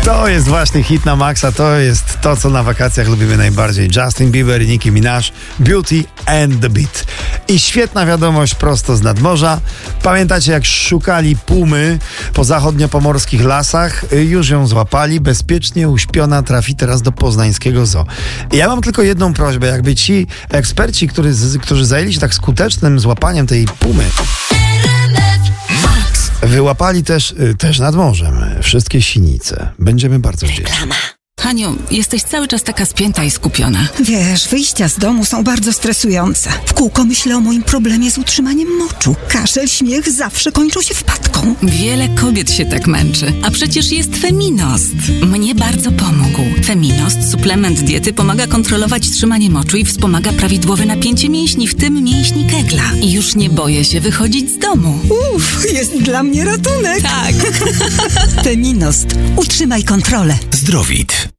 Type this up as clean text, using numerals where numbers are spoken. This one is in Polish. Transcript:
To jest właśnie hit na maksa, to jest to, co na wakacjach lubimy najbardziej. Justin Bieber i Nicki Minaj, Beauty and the Beat. I świetna wiadomość prosto z nadmorza. Pamiętacie, jak szukali pumy po zachodniopomorskich lasach? Już ją złapali, bezpiecznie uśpiona, trafi teraz do poznańskiego zoo. Ja mam tylko jedną prośbę, jakby ci eksperci, którzy zajęli się tak skutecznym złapaniem tej pumy, wyłapali też nad morzem wszystkie sinice. Będziemy bardzo wdzięczni. Haniu, jesteś cały czas taka spięta i skupiona. Wiesz, wyjścia z domu są bardzo stresujące. W kółko myślę o moim problemie z utrzymaniem moczu. Kaszel, śmiech zawsze kończą się wpadką. Wiele kobiet się tak męczy. A przecież jest Feminost. Mnie bardzo pomógł. Feminost, suplement diety, pomaga kontrolować trzymanie moczu i wspomaga prawidłowe napięcie mięśni, w tym mięśni Kegla. I już nie boję się wychodzić z domu. Jest dla mnie ratunek. Tak. Feminost. Utrzymaj kontrolę. Zdrowit.